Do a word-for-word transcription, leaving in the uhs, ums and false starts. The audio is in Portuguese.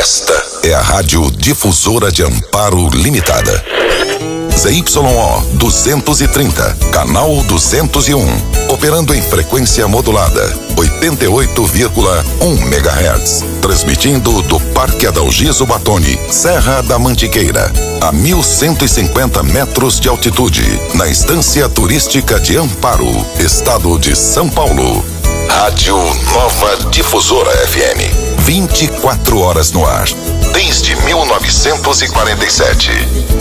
Esta é a Rádio Difusora de Amparo Limitada. Z Y O duzentos e trinta, canal duzentos e um, operando em frequência modulada, oitenta e oito vírgula um megahertz, transmitindo do Parque Adalgiso Batoni, Serra da Mantiqueira, a mil cento e cinquenta metros de altitude, na Estância Turística de Amparo, Estado de São Paulo. Rádio Nova Difusora F M, vinte e quatro horas no ar, desde mil novecentos e quarenta e sete.